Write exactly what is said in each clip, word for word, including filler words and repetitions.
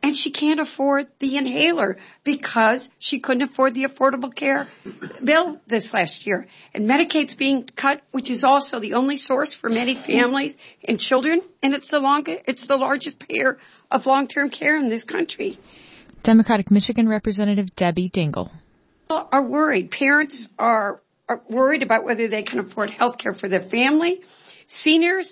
and she can't afford the inhaler because she couldn't afford the Affordable Care bill this last year. And Medicaid's being cut, which is also the only source for many families and children, and it's the longest, it's the largest payer of long-term care in this country. Democratic Michigan Representative Debbie Dingell. People are worried. Parents are, are worried about whether they can afford health care for their family. Seniors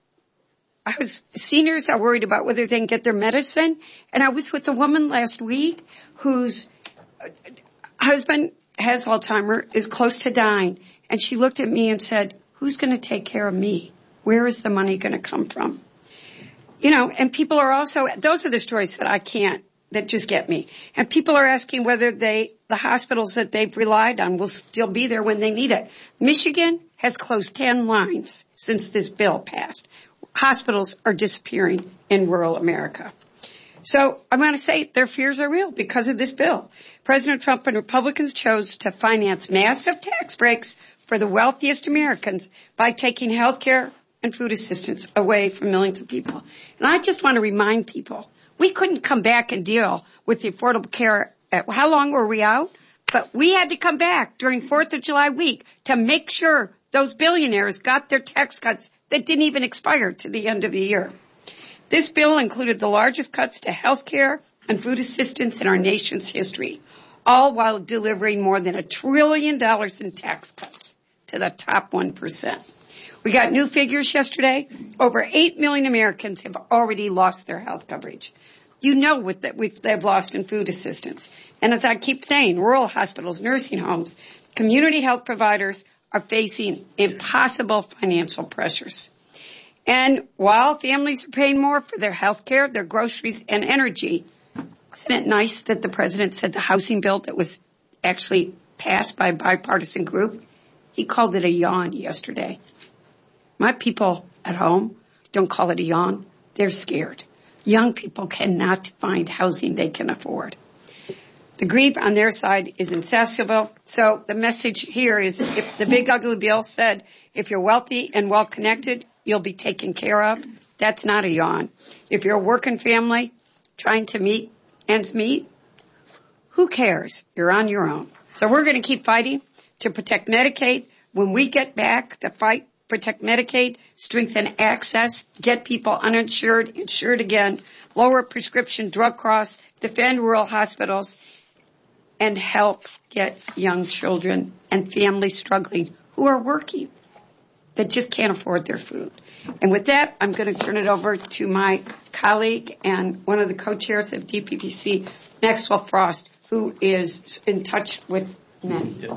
I was, seniors are worried about whether they can get their medicine. And I was with a woman last week whose husband has Alzheimer's, is close to dying. And she looked at me and said, who's going to take care of me? Where is the money going to come from? You know, and people are also, those are the stories that I can't, that just get me. And people are asking whether they, the hospitals that they've relied on will still be there when they need it. Michigan has closed ten lines since this bill passed. Hospitals are disappearing in rural America. So I want to say their fears are real because of this bill. President Trump and Republicans chose to finance massive tax breaks for the wealthiest Americans by taking health care and food assistance away from millions of people. And I just want to remind people, we couldn't come back and deal with the Affordable Care. How long were we out? But we had to come back during fourth of July week to make sure those billionaires got their tax cuts that didn't even expire to the end of the year. This bill included the largest cuts to health care and food assistance in our nation's history, all while delivering more than a trillion dollars in tax cuts to the top one percent. We got new figures yesterday. Over eight million Americans have already lost their health coverage. You know what that we've, they've lost in food assistance. And as I keep saying, rural hospitals, nursing homes, community health providers are facing impossible financial pressures. And while families are paying more for their health care, their groceries, and energy, isn't it nice that the president said the housing bill that was actually passed by a bipartisan group, he called it a yawn yesterday. My people at home don't call it a yawn. They're scared. Young people cannot find housing they can afford. The grief on their side is insatiable. So the message here is if the big ugly bill said if you're wealthy and well-connected, you'll be taken care of, that's not a yawn. If you're a working family trying to meet ends meet, who cares? You're on your own. So we're going to keep fighting to protect Medicaid. When we get back to fight, protect Medicaid, strengthen access, get people uninsured, insured again, lower prescription drug costs, defend rural hospitals, and help get young children and families struggling who are working that just can't afford their food. And with that, I'm going to turn it over to my colleague and one of the co-chairs of D P P C, Maxwell Frost, who is in touch with many. Yeah.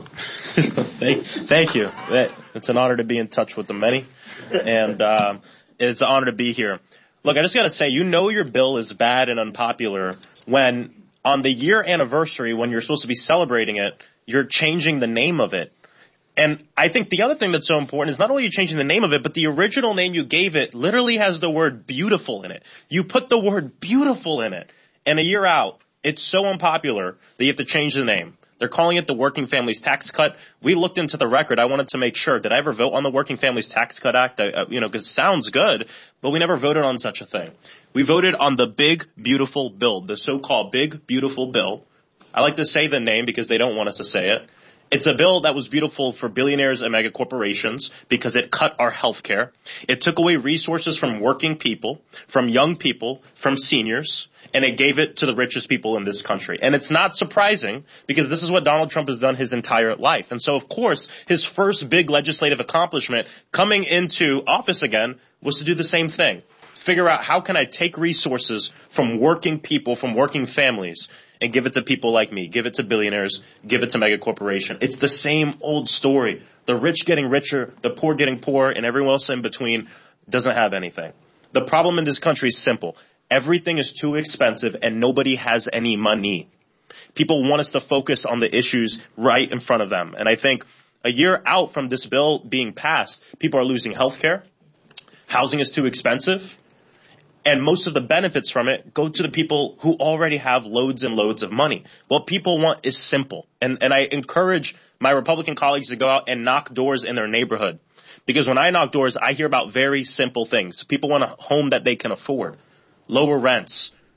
thank, thank you. It's an honor to be in touch with the many, and um, it's an honor to be here. Look, I just got to say, you know your bill is bad and unpopular when on the year anniversary, when you're supposed to be celebrating it, you're changing the name of it. And I think the other thing that's so important is not only you changing the name of it, but the original name you gave it literally has the word beautiful in it. You put the word beautiful in it. And a year out, it's so unpopular that you have to change the name. They're calling it the Working Families Tax Cut. We looked into the record. I wanted to make sure, did I ever vote on the Working Families Tax Cut Act? I, uh, you know, because it sounds good, but we never voted on such a thing. We voted on the Big Beautiful Bill, the so-called Big Beautiful Bill. I like to say the name because they don't want us to say it. It's a bill that was beautiful for billionaires and mega corporations because it cut our health care. It took away resources from working people, from young people, from seniors, and it gave it to the richest people in this country. And it's not surprising because this is what Donald Trump has done his entire life. And so, of course, his first big legislative accomplishment coming into office again was to do the same thing. Figure out how can I take resources from working people, from working families, and give it to people like me, give it to billionaires, give it to mega corporation. It's the same old story. The rich getting richer, the poor getting poorer, and everyone else in between doesn't have anything. The problem in this country is simple. Everything is too expensive and nobody has any money. People want us to focus on the issues right in front of them. And I think a year out from this bill being passed, people are losing health care. Housing is too expensive. And most of the benefits from it go to the people who already have loads and loads of money. What people want is simple. And, and I encourage my Republican colleagues to go out and knock doors in their neighborhood. Because when I knock doors, I hear about very simple things. People want a home that they can afford, lower rents,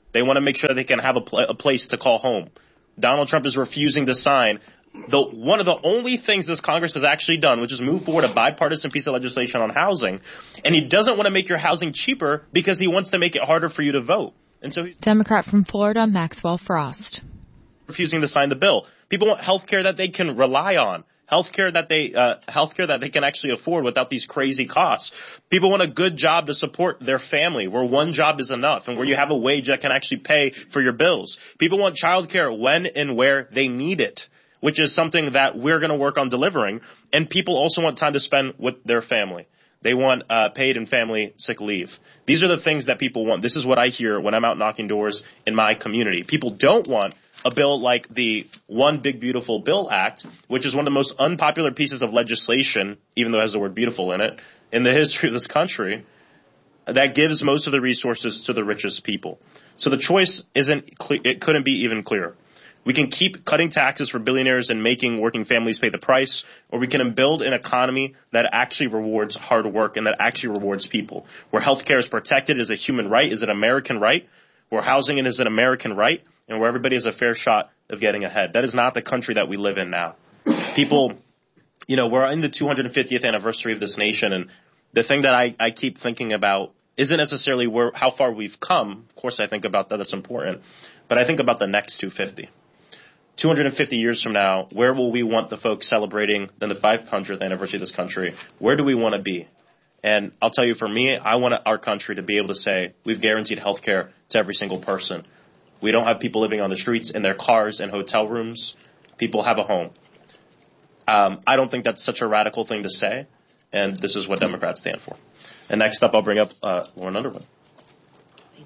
They want to make sure that they can have a, pl- a place to call home. Donald Trump is refusing to sign the one of the only things this Congress has actually done, which is move forward a bipartisan piece of legislation on housing. And he doesn't want to make your housing cheaper because he wants to make it harder for you to vote. And so he's Democrat from Florida, Maxwell Frost. refusing to sign the bill. People want health care that they can rely on. Healthcare that they, uh, healthcare that they can actually afford without these crazy costs. People want a good job to support their family, where one job is enough and where you have a wage that can actually pay for your bills. People want childcare when and where they need it, which is something that we're going to work on delivering. And people also want time to spend with their family. They want uh, paid and family sick leave. These are the things that people want. This is what I hear when I'm out knocking doors in my community. People don't want a bill like the One Big Beautiful Bill Act, which is one of the most unpopular pieces of legislation, even though it has the word beautiful in it, in the history of this country, that gives most of the resources to the richest people. So the choice isn't clear. It couldn't be even clearer. We can keep cutting taxes for billionaires and making working families pay the price, or we can build an economy that actually rewards hard work and that actually rewards people, where healthcare is protected as a human right, is an American right, where housing is an American right, and where everybody has a fair shot of getting ahead. That is not the country that we live in now. People, you know, we're in the two hundred fiftieth anniversary of this nation, and the thing that I, I keep thinking about isn't necessarily where how far we've come. Of course, I think about that. That's important. But I think about the next two hundred fifty. two hundred fifty years from now, where will we want the folks celebrating the five hundredth anniversary of this country? Where do we want to be? And I'll tell you, for me, I want our country to be able to say we've guaranteed health care to every single person. We don't have people living on the streets in their cars and hotel rooms. People have a home. Um, I don't think that's such a radical thing to say, and this is what Democrats stand for. And next up, I'll bring up uh, Lauren Underwood. Thank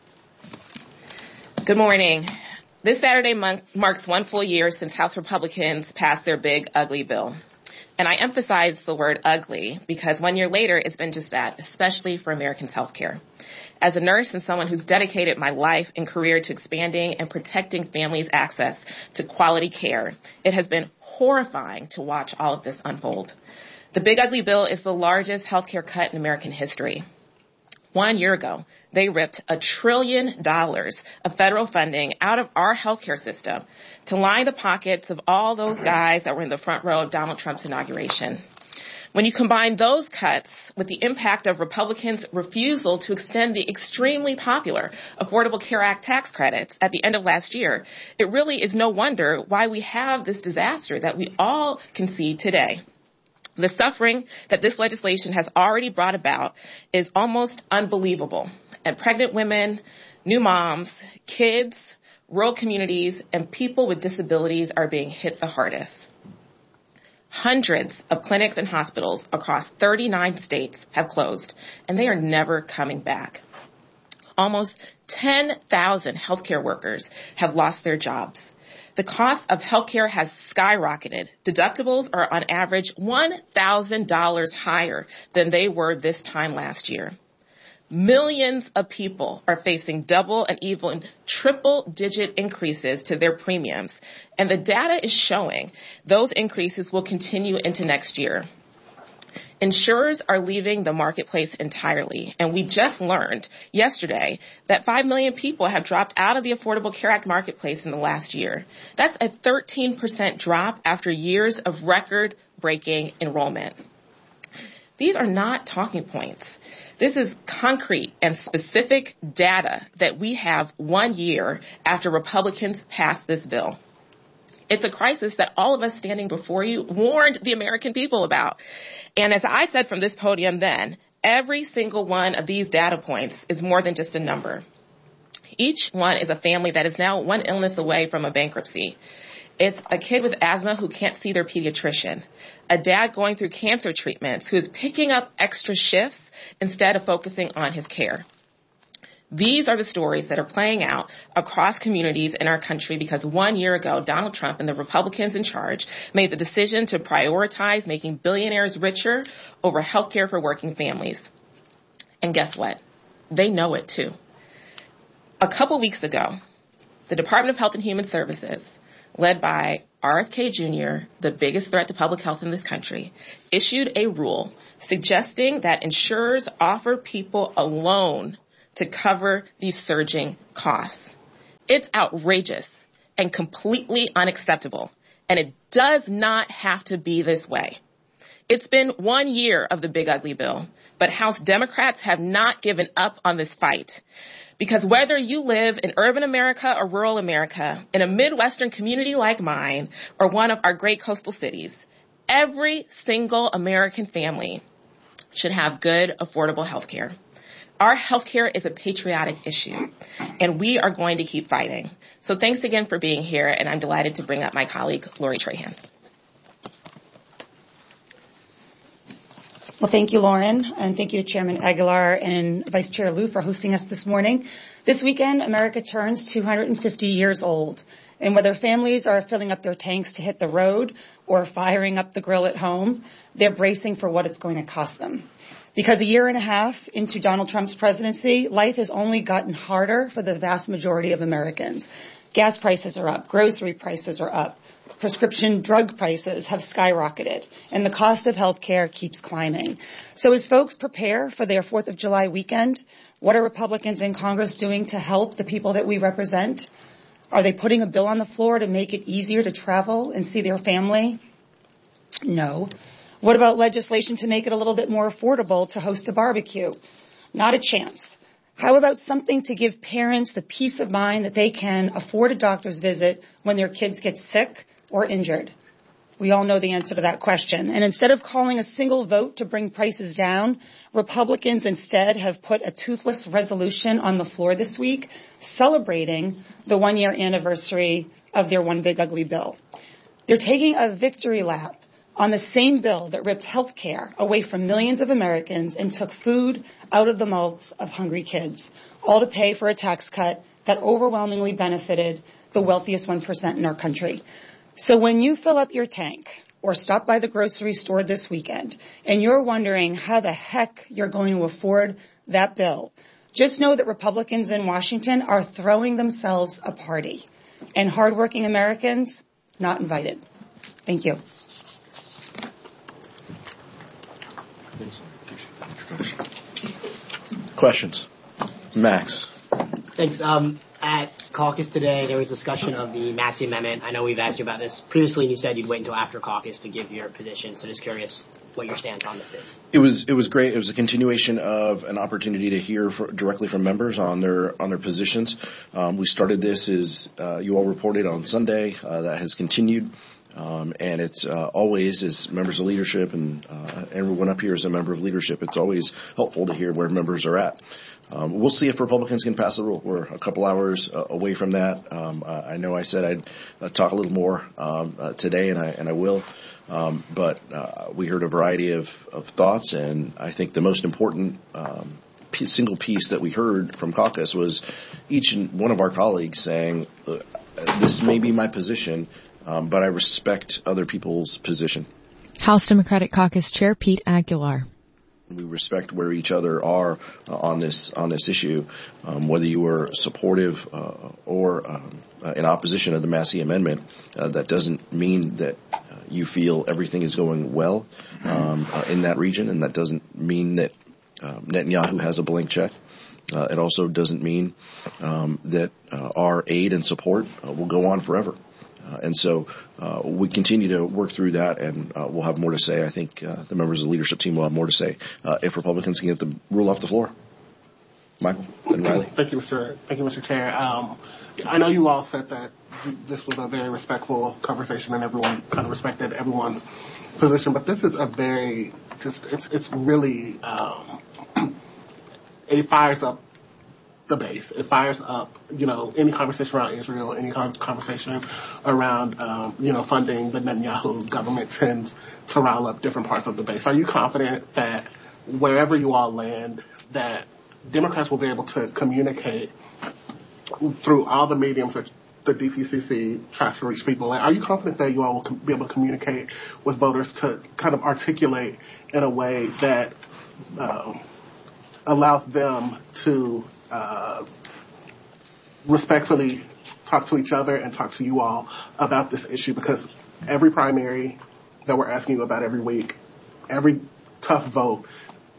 you. Good morning. This Saturday month marks one full year since House Republicans passed their big, ugly bill. And I emphasize the word ugly because one year later, it's been just that, especially for Americans' health care. As a nurse and someone who's dedicated my life and career to expanding and protecting families' access to quality care, it has been horrifying to watch all of this unfold. The big, ugly bill is the largest healthcare cut in American history. One year ago, they ripped a trillion dollars of federal funding out of our healthcare system to line the pockets of all those guys that were in the front row of Donald Trump's inauguration. When you combine those cuts with the impact of Republicans' refusal to extend the extremely popular Affordable Care Act tax credits at the end of last year, it really is no wonder why we have this disaster that we all can see today. The suffering that this legislation has already brought about is almost unbelievable. And pregnant women, new moms, kids, rural communities, and people with disabilities are being hit the hardest. Hundreds of clinics and hospitals across thirty-nine states have closed, and they are never coming back. Almost ten thousand healthcare workers have lost their jobs. The cost of healthcare has skyrocketed. Deductibles are on average one thousand dollars higher than they were this time last year. Millions of people are facing double and even triple digit increases to their premiums. And the data is showing those increases will continue into next year. Insurers are leaving the marketplace entirely, and we just learned yesterday that five million people have dropped out of the Affordable Care Act marketplace in the last year. That's a thirteen percent drop after years of record-breaking enrollment. These are not talking points. This is concrete and specific data that we have one year after Republicans passed this bill. It's a crisis that all of us standing before you warned the American people about. And as I said from this podium then, every single one of these data points is more than just a number. Each one is a family that is now one illness away from a bankruptcy. It's a kid with asthma who can't see their pediatrician, a dad going through cancer treatments who is picking up extra shifts instead of focusing on his care. These are the stories that are playing out across communities in our country because one year ago, Donald Trump and the Republicans in charge made the decision to prioritize making billionaires richer over health care for working families. And guess what? They know it too. A couple weeks ago, the Department of Health and Human Services, led by R F K Junior, the biggest threat to public health in this country, issued a rule suggesting that insurers offer people a loan to cover these surging costs. It's outrageous and completely unacceptable, and it does not have to be this way. It's been one year of the Big Ugly Bill, but House Democrats have not given up on this fight. Because whether you live in urban America or rural America, in a Midwestern community like mine, or one of our great coastal cities, every single American family should have good, affordable health care. Our health care is a patriotic issue, and we are going to keep fighting. So thanks again for being here, and I'm delighted to bring up my colleague, Lori Trahan. Well, thank you, Lauren, and thank you to Chairman Aguilar and Vice Chair Liu for hosting us this morning. This weekend, America turns two hundred fifty years old, and whether families are filling up their tanks to hit the road or firing up the grill at home, they're bracing for what it's going to cost them. Because a year and a half into Donald Trump's presidency, life has only gotten harder for the vast majority of Americans. Gas prices are up, grocery prices are up, prescription drug prices have skyrocketed, and the cost of health care keeps climbing. So as folks prepare for their fourth of July weekend, what are Republicans in Congress doing to help the people that we represent? Are they putting a bill on the floor to make it easier to travel and see their family? No. What about legislation to make it a little bit more affordable to host a barbecue? Not a chance. How about something to give parents the peace of mind that they can afford a doctor's visit when their kids get sick or injured? We all know the answer to that question. And instead of calling a single vote to bring prices down, Republicans instead have put a toothless resolution on the floor this week celebrating the one-year anniversary of their One Big Ugly Bill. They're taking a victory lap on the same bill that ripped health care away from millions of Americans and took food out of the mouths of hungry kids, all to pay for a tax cut that overwhelmingly benefited the wealthiest one percent in our country. So when you fill up your tank or stop by the grocery store this weekend and you're wondering how the heck you're going to afford that bill, just know that Republicans in Washington are throwing themselves a party, and hardworking Americans not invited. Thank you. Questions? Max. Thanks. Um, at caucus today, there was discussion of the Massey Amendment. I know we've asked you about this previously, and you said you'd wait until after caucus to give your position. So just curious what your stance on this is. It was it was great. It was a continuation of an opportunity to hear for, directly from members on their on their positions. Um, we started this as uh, you all reported on Sunday. Uh, that has continued. Um, and it's uh, always, as members of leadership, and uh, everyone up here is a member of leadership, it's always helpful to hear where members are at. Um, we'll see if Republicans can pass the rule. We're a couple hours uh, away from that. Um, uh, I know I said I'd uh, talk a little more um, uh, today, and I and I will. Um, but uh, we heard a variety of, of thoughts, and I think the most important um, piece, single piece that we heard from caucus was each and one of our colleagues saying, uh, "This may be my position." Um, but I respect other people's position. House Democratic Caucus Chair Pete Aguilar. We respect where each other are uh, on this on this issue, um, whether you were supportive uh, or um, uh, in opposition of the Massey Amendment. Uh, that doesn't mean that uh, you feel everything is going well um, uh, in that region, and that doesn't mean that um, Netanyahu has a blank check. Uh, it also doesn't mean um, that uh, our aid and support uh, will go on forever. Uh, and so uh, we continue to work through that, and uh, we'll have more to say. I think uh, the members of the leadership team will have more to say uh, if Republicans can get the rule off the floor. Michael and Riley. Thank you, Mister Thank you, Mister Chair. Um, I know you all said that this was a very respectful conversation, and everyone kind of respected everyone's position. But this is a very just it's it's really um, it fires up the base. It fires up, you know, any conversation around Israel, any conversation around, um, you know, funding the Netanyahu government tends to rile up different parts of the base. Are you confident that wherever you all land, that Democrats will be able to communicate through all the mediums that the D P C C tries to reach people? Are you confident that you all will com- be able to communicate with voters to kind of articulate in a way that um, allows them to Uh, respectfully talk to each other and talk to you all about this issue? Because every primary that we're asking you about every week, every tough vote,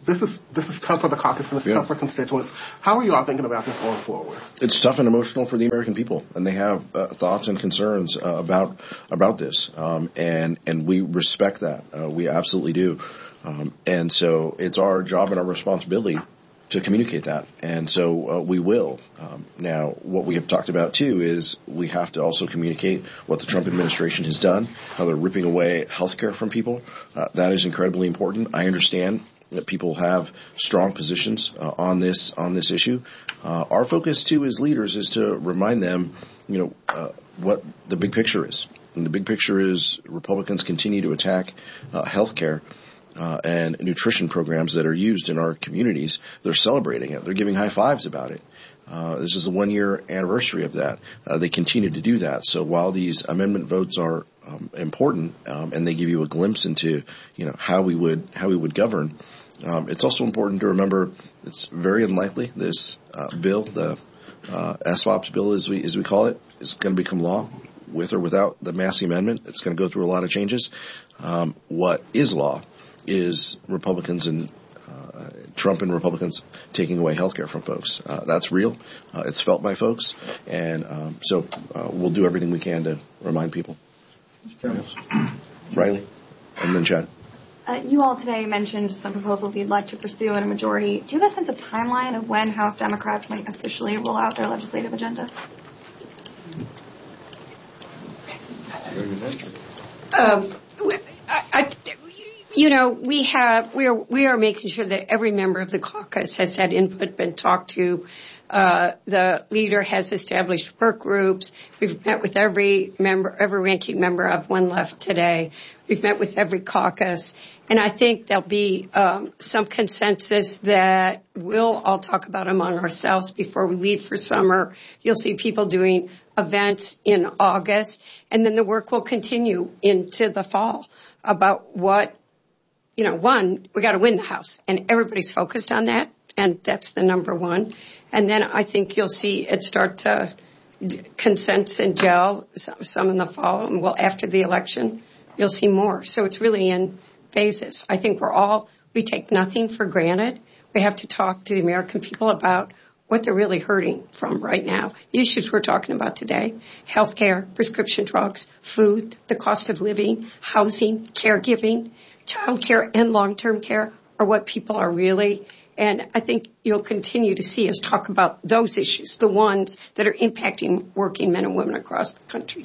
this is this is tough for the caucus and it's Yeah. tough for constituents. How are you all thinking about this going forward? It's tough and emotional for the American people, and they have uh, thoughts and concerns uh, about about this, um, and and we respect that. Uh, we absolutely do, um, and so it's our job and our responsibility to communicate that, and so uh, we will. Um, now, what we have talked about too is we have to also communicate what the Trump administration has done, how they're ripping away health care from people. Uh, that is incredibly important. I understand that people have strong positions uh, on this on this issue. Uh, our focus too as leaders is to remind them, you know, uh, what the big picture is. And the big picture is Republicans continue to attack uh, health care uh, and nutrition programs that are used in our communities. They're celebrating it. They're giving high fives about it. Uh, this is the one year anniversary of that. Uh, they continue to do that. So while these amendment votes are um, important um, and they give you a glimpse into, you know, how we would how we would govern, Um, it's also important to remember it's very unlikely this uh, bill, the uh, S W O P S bill as we as we call it, is going to become law with or without the Massey Amendment. It's going to go through a lot of changes. Um, what is law is Republicans and uh, Trump and Republicans taking away health care from folks. Uh, that's real. Uh, it's felt by folks. And um, so uh, we'll do everything we can to remind people. Riley, and then Chad. Uh, you all today mentioned some proposals you'd like to pursue in a majority. Do you have a sense of timeline of when House Democrats might officially roll out their legislative agenda? Um, I, I, you know, we have we are we are making sure that every member of the caucus has had input, been talked to. Uh, the leader has established work groups. We've met with every member, every ranking member. I've one left today. We've met with every caucus. And I think there'll be um, some consensus that we'll all talk about among ourselves before we leave for summer. You'll see people doing events in August. And then the work will continue into the fall about what, you know, one, we got to win the House. And everybody's focused on that. And that's the number one. And then I think you'll see it start to consensus and gel, some, some in the fall, and well, after the election, you'll see more. So it's really in phases. I think we're all, we take nothing for granted. We have to talk to the American people about what they're really hurting from right now. The issues we're talking about today, healthcare, prescription drugs, food, the cost of living, housing, caregiving, child care, and long-term care are what people are really. And I think you'll continue to see us talk about those issues, the ones that are impacting working men and women across the country.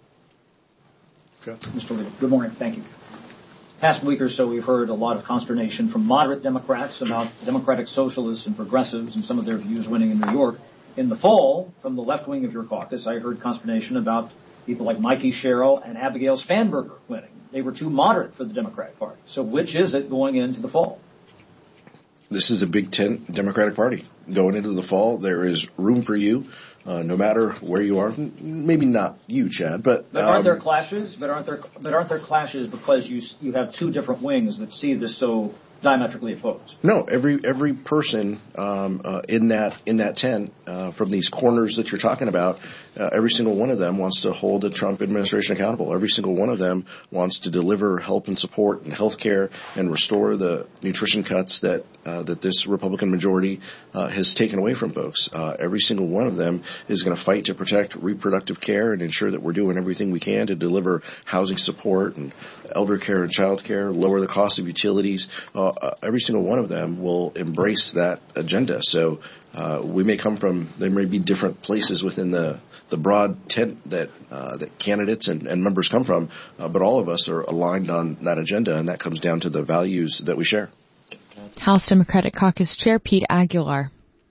Okay. Mister Leader, good morning. Thank you. Past week or so, we've heard a lot of consternation from moderate Democrats about democratic socialists and progressives and some of their views winning in New York. In the fall, from the left wing of your caucus, I heard consternation about people like Mikey Sherrill and Abigail Spanberger winning. They were too moderate for the Democratic Party. So which is it going into the fall? This is a Big Ten Democratic Party. Going into the fall, there is room for you, uh, no matter where you are. Maybe not you, Chad, but but aren't um, there clashes? But aren't there? But aren't there clashes because you you have two different wings that see this so diametrically opposed? No, every every person um, uh, in that in that tent uh, from these corners that you're talking about, uh, every single one of them wants to hold the Trump administration accountable. Every single one of them wants to deliver help and support and health care and restore the nutrition cuts that uh, that this Republican majority uh, has taken away from folks. Uh, every single one of them is going to fight to protect reproductive care and ensure that we're doing everything we can to deliver housing support and elder care and child care, lower the cost of utilities. Uh, uh, every single one of them will embrace that agenda. So uh, we may come from, there may be different places within the the broad tent that uh, that candidates and, and members come from, uh, but all of us are aligned on that agenda, and that comes down to the values that we share. House Democratic Caucus Chair Pete Aguilar.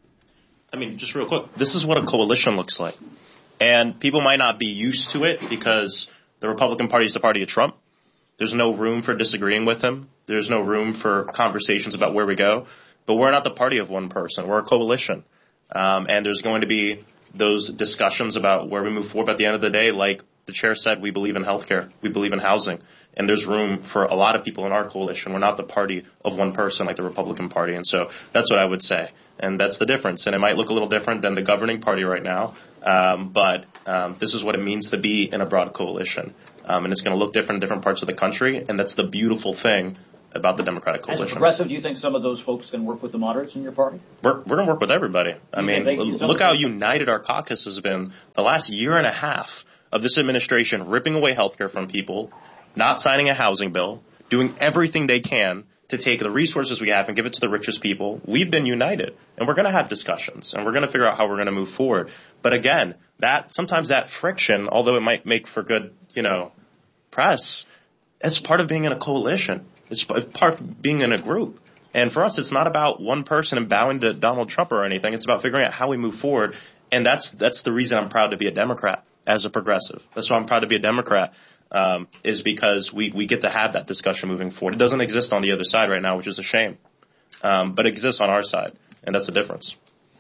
I mean, just real quick, this is what a coalition looks like. And people might not be used to it because the Republican Party is the party of Trump. There's no room for disagreeing with him. There's no room for conversations about where we go. But we're not the party of one person. We're a coalition. Um, and there's going to be those discussions about where we move forward. But at the end of the day, like the chair said, we believe in healthcare. We believe in housing. And there's room for a lot of people in our coalition. We're not the party of one person like the Republican Party. And so that's what I would say. And that's the difference. And it might look a little different than the governing party right now. Um, but um, this is what it means to be in a broad coalition. Um, and it's going to look different in different parts of the country. And that's the beautiful thing about the Democratic As coalition. a progressive, do you think some of those folks can work with the moderates in your party? We're, we're going to work with everybody. I mean, Okay, thank you. look how united our caucus has been the last year and a half of this administration ripping away health care from people, not signing a housing bill, doing everything they can to take the resources we have and give it to the richest people. We've been united, and we're going to have discussions, and we're going to figure out how we're going to move forward. But again, that sometimes that friction, although it might make for good, you know, press, it's part of being in a coalition. It's part of being in a group. And for us, it's not about one person and bowing to Donald Trump or anything. It's about figuring out how we move forward. And that's that's the reason I'm proud to be a Democrat as a progressive. That's why I'm proud to be a Democrat. Um, is because we, we get to have that discussion moving forward. It doesn't exist on the other side right now, which is a shame. Um, but it exists on our side, and that's the difference.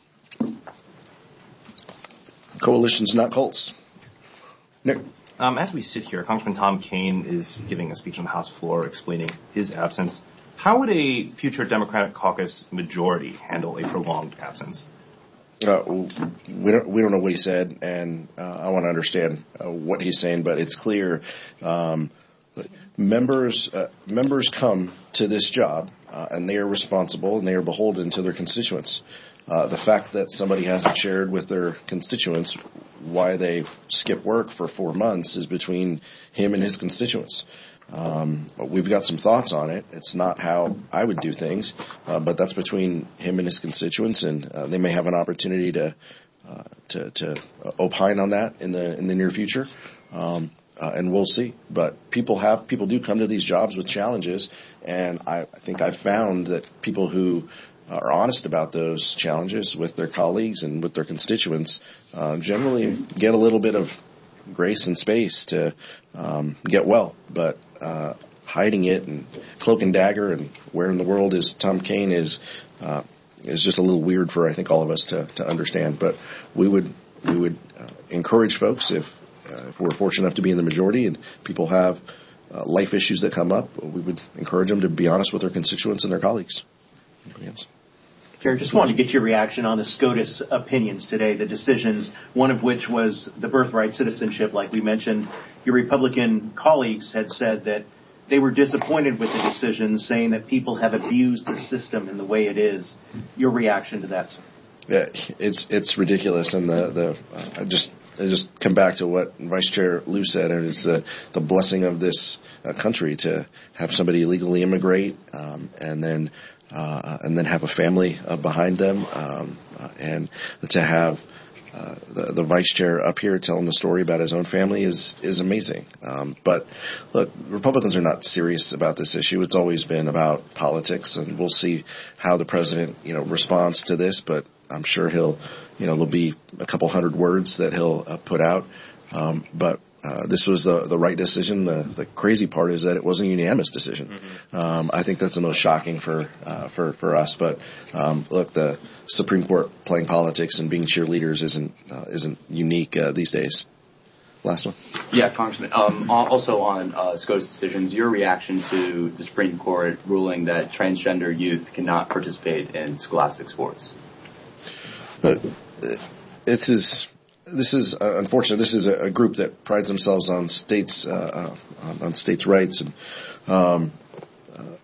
Coalitions, not cults. Nick. Um, as we sit here, Congressman Tom Kean is giving a speech on the House floor explaining his absence. How would a future Democratic caucus majority handle a prolonged absence? Uh, we don't we don't know what he said, and uh, I want to understand uh, what he's saying. But it's clear um, members uh, members come to this job, uh, and they are responsible and they are beholden to their constituents. Uh, the fact that somebody hasn't shared with their constituents why they skip work for four months is between him and his constituents. Um, we've got some thoughts on it. It's not how I would do things, uh, but that's between him and his constituents, and uh, they may have an opportunity to uh, to, to opine on that in the in the near future, um, uh, and we'll see. But people have people do come to these jobs with challenges, and I, I think I've found that people who are honest about those challenges with their colleagues and with their constituents uh, generally get a little bit of grace and space to um, get well, but uh, hiding it and cloak and dagger and where in the world is Tom Kean is uh, is just a little weird for I think all of us to, to understand. But we would we would uh, encourage folks if uh, if we're fortunate enough to be in the majority and people have uh, life issues that come up, we would encourage them to be honest with their constituents and their colleagues. Anybody else? Chair, just wanted to get your reaction on the SCOTUS opinions today, the decisions, one of which was the birthright citizenship, like we mentioned. Your Republican colleagues had said that they were disappointed with the decisions, saying that people have abused the system in the way it is. Your reaction to that, sir? Yeah, it's it's ridiculous, and the the uh, I just I just come back to what Vice Chair Lieu said, and it's the the blessing of this uh, country to have somebody illegally immigrate, um, and then. Uh, and then have a family uh, behind them, um, uh, and to have uh, the, the vice chair up here telling the story about his own family is is amazing. Um, but look, Republicans are not serious about this issue. It's always been about politics, and we'll see how the president, you know, responds to this. But I'm sure he'll, you know, there'll be a couple hundred words that he'll uh, put out. Um, but Uh, this was the the right decision. The, the crazy part is that it wasn't a unanimous decision. Mm-hmm. Um, I think that's the most shocking for uh, for for us. But um, look, the Supreme Court playing politics and being cheerleaders isn't uh, isn't unique uh, these days. Last one. Yeah, Congressman. Um, also on uh, SCOTUS decisions, your reaction to the Supreme Court ruling that transgender youth cannot participate in scholastic sports. But it's is. This is uh, unfortunate. This is a, a group that prides themselves on states uh, uh, on, on states' rights, and um, uh,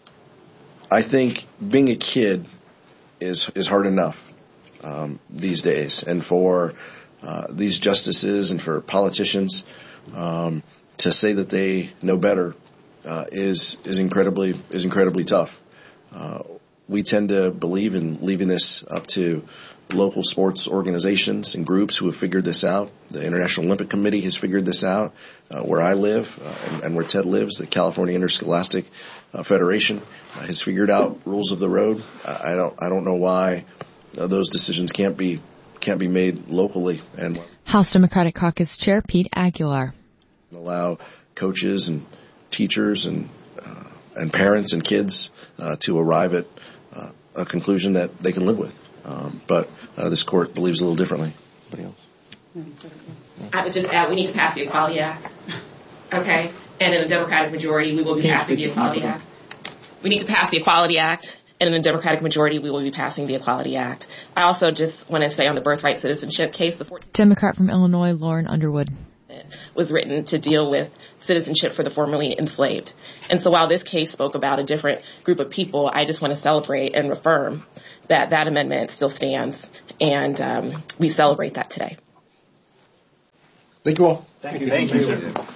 I think being a kid is is hard enough um, these days, and for uh, these justices and for politicians um, to say that they know better uh, is is incredibly is incredibly tough. Uh, we tend to believe in leaving this up to local sports organizations and groups who have figured this out. The International Olympic Committee has figured this out. Uh, where I live uh, and, and where Ted lives, the California Interscholastic uh, Federation uh, has figured out rules of the road. I, I don't I don't know why uh, those decisions can't be can't be made locally and House Democratic Caucus Chair Pete Aguilar. Allow coaches and teachers and uh, and parents and kids uh, to arrive at uh, a conclusion that they can live with. Um, but uh, this court believes a little differently. Anybody else? I would just add, we need to pass the Equality Act. Okay? And in the Democratic majority, we will be passing the Equality Act. We need to pass the Equality Act, and in the Democratic majority, we will be passing the Equality Act. I also just want to say on the birthright citizenship case, the fourteenth Democrat from Illinois, Lauren Underwood. was written to deal with citizenship for the formerly enslaved. And so while this case spoke about a different group of people, I just want to celebrate and affirm that that amendment still stands, and um, we celebrate that today. Thank you all. Thank you. Thank you. Thank you.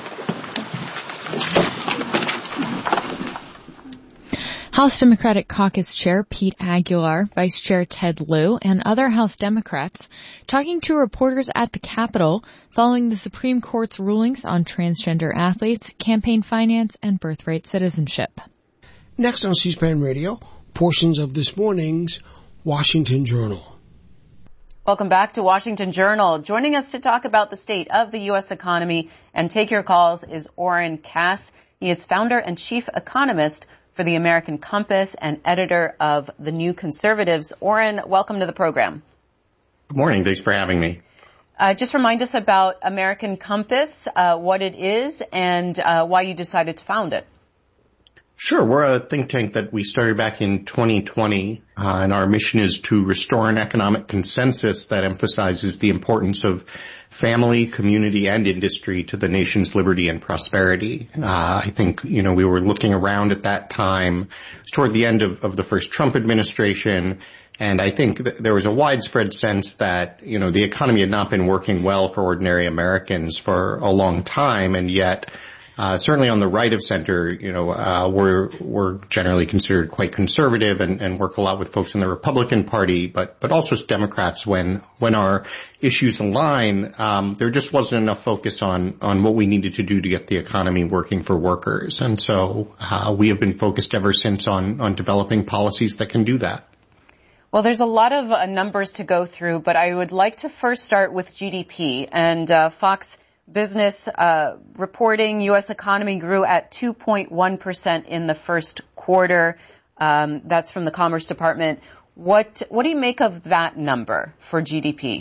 House Democratic Caucus Chair Pete Aguilar, Vice Chair Ted Lieu, and other House Democrats talking to reporters at the Capitol following the Supreme Court's rulings on transgender athletes, campaign finance, and birthright citizenship. Next on C-SPAN Radio, portions of this morning's Washington Journal. Welcome back to Washington Journal. Joining us to talk about the state of the U S economy and take your calls is Oren Cass. He is founder and chief economist for the American Compass and editor of The New Conservatives. Oren, welcome to the program. Good morning. Thanks for having me. Uh, just remind us about American Compass, uh, what it is, and uh, why you decided to found it. Sure. We're a think tank that we started back in twenty twenty, uh, and our mission is to restore an economic consensus that emphasizes the importance of family, community, and industry to the nation's liberty and prosperity. Uh, I think, you know, we were looking around at that time. It was toward the end of, of the first Trump administration, and I think th- there was a widespread sense that, you know, the economy had not been working well for ordinary Americans for a long time, and yet Uh, certainly on the right of center, you know, uh, we're, we're generally considered quite conservative and, and work a lot with folks in the Republican Party, but, but also as Democrats when, when our issues align, um, there just wasn't enough focus on, on what we needed to do to get the economy working for workers. And so, uh, we have been focused ever since on, on developing policies that can do that. Well, there's a lot of uh, numbers to go through, but I would like to first start with G D P. And uh, Fox Business uh reporting U S economy grew at two point one percent in the first quarter. Um, that's from the Commerce Department. What what do you make of that number for G D P?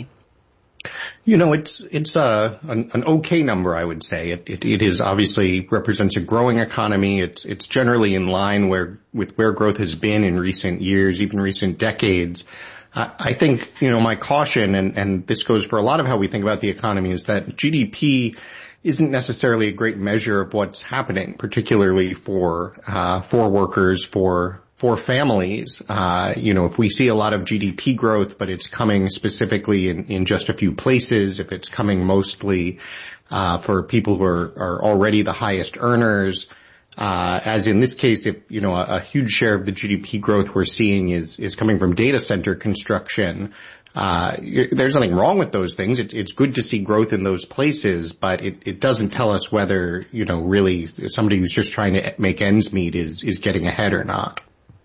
You know, it's it's a an, an okay number, I would say. It, it it is obviously represents a growing economy. It's it's generally in line where with where growth has been in recent years, even recent decades. I think, you know, my caution, and, and this goes for a lot of how we think about the economy, is that G D P isn't necessarily a great measure of what's happening, particularly for, uh, for workers, for, for families. Uh, you know, if we see a lot of G D P growth, but it's coming specifically in, in just a few places, if it's coming mostly, uh, for people who are, are already the highest earners, Uh, as in this case, if, you know, a, a huge share of the G D P growth we're seeing is, is coming from data center construction, uh, there's nothing wrong with those things. It, it's good to see growth in those places, but it, it doesn't tell us whether, you know, really somebody who's just trying to make ends meet is, is getting ahead or not.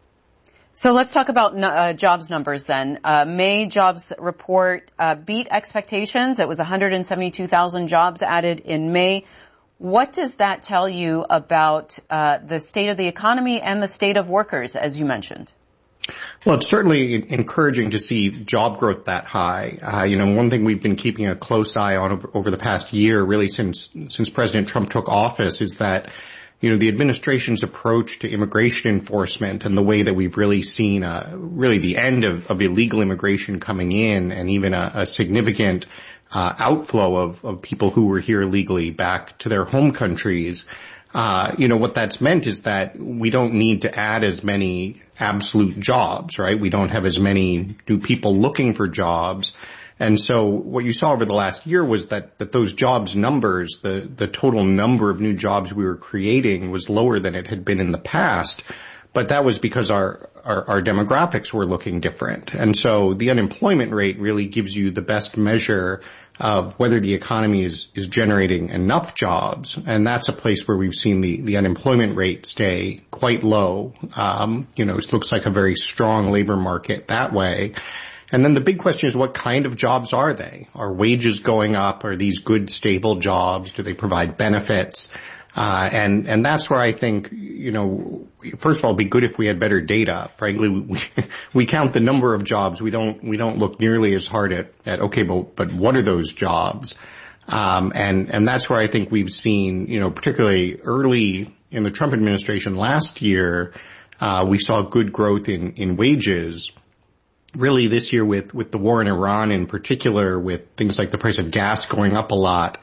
So let's talk about uh, jobs numbers then. Uh, May jobs report uh, beat expectations. It was one hundred seventy-two thousand jobs added in May. What does that tell you about uh, the state of the economy and the state of workers, as you mentioned? Well, it's certainly encouraging to see job growth that high. Uh, you know, one thing we've been keeping a close eye on over, over the past year, really since since President Trump took office, is that, you know, the administration's approach to immigration enforcement and the way that we've really seen uh, really the end of, of illegal immigration coming in, and even a, a significant Uh, outflow of, of people who were here legally back to their home countries. Uh, you know, what that's meant is that we don't need to add as many absolute jobs, right? We don't have as many new people looking for jobs. And so what you saw over the last year was that, that those jobs numbers, the, the total number of new jobs we were creating was lower than it had been in the past. But that was because our, our, our demographics were looking different. And so the unemployment rate really gives you the best measure of whether the economy is, is generating enough jobs. And that's a place where we've seen the, the unemployment rate stay quite low. Um, you know, it looks like a very strong labor market that way. And then the big question is, what kind of jobs are they? Are wages going up? Are these good, stable jobs? Do they provide benefits? Uh, and, and that's where I think, you know, first of all, it'd be good if we had better data. Frankly, we, we count the number of jobs. We don't, we don't look nearly as hard at, at, okay, but, but what are those jobs? Um, and, and that's where I think we've seen, you know, particularly early in the Trump administration last year, uh, we saw good growth in, in wages. Really this year with, with the war in Iran in particular, with things like the price of gas going up a lot,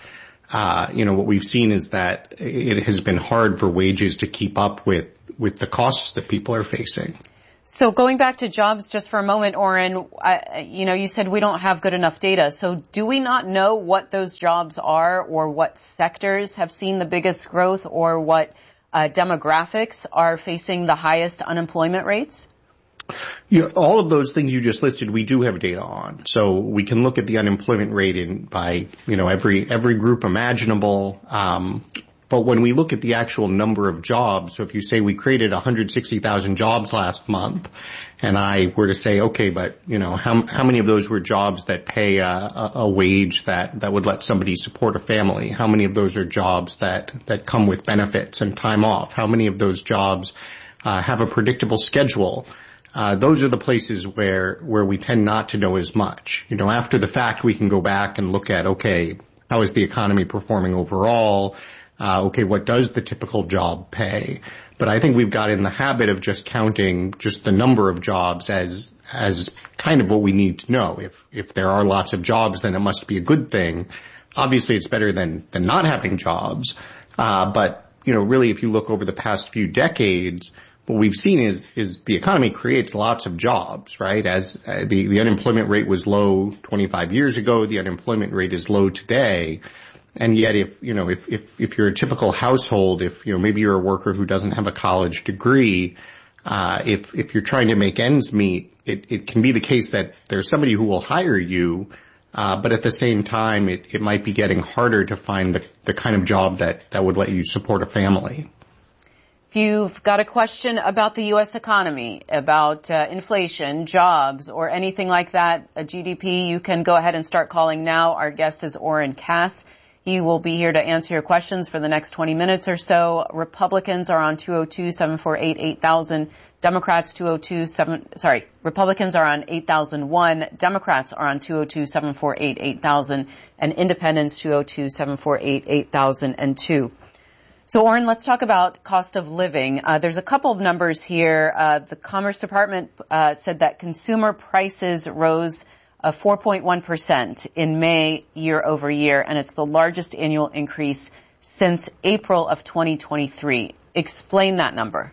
uh, you know, what we've seen is that it has been hard for wages to keep up with, with the costs that people are facing. So going back to jobs just for a moment, Oren, I, you know, you said we don't have good enough data. So do we not know what those jobs are or what sectors have seen the biggest growth or what uh, demographics are facing the highest unemployment rates? You know, all of those things you just listed, we do have data on. So we can look at the unemployment rate in by, you know, every, every group imaginable. Um, but when we look at the actual number of jobs, so if you say we created one hundred sixty thousand jobs last month, and I were to say, okay, but, you know, how, how many of those were jobs that pay a, a, a wage that, that would let somebody support a family? How many of those are jobs that, that come with benefits and time off? How many of those jobs, uh, have a predictable schedule? Uh, those are the places where, where we tend not to know as much. You know, after the fact, we can go back and look at, okay, how is the economy performing overall? Uh, okay, what does the typical job pay? But I think we've got in the habit of just counting just the number of jobs as, as kind of what we need to know. If, if there are lots of jobs, then it must be a good thing. Obviously, it's better than, than not having jobs. Uh, but, you know, really, if you look over the past few decades, what we've seen is, is the economy creates lots of jobs, right? As uh, the, the unemployment rate was low twenty-five years ago, the unemployment rate is low today. And yet if, you know, if, if, if you're a typical household, if, you know, maybe you're a worker who doesn't have a college degree, uh, if, if you're trying to make ends meet, it, it can be the case that there's somebody who will hire you, uh, but at the same time, it, it might be getting harder to find the, the kind of job that, that would let you support a family. If you've got a question about the U S economy, about uh, inflation, jobs, or anything like that, a G D P, you can go ahead and start calling now. Our guest is Oren Cass. He will be here to answer your questions for the next twenty minutes or so. Republicans are on two oh two, seven four eight, eight thousand. Democrats two oh two, seven, sorry, Republicans are on eight thousand one. Democrats are on two oh two, seven four eight, eight thousand. And Independents two oh two, seven four eight, eight thousand two. So, Oren, let's talk about cost of living. Uh, there's a couple of numbers here. Uh, the Commerce Department uh, said that consumer prices rose uh, four point one percent in May year over year, and it's the largest annual increase since April of twenty twenty-three. Explain that number.